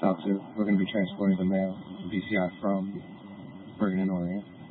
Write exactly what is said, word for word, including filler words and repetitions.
South two. We're going to be transporting the mail, B C I from Bergen and Orient.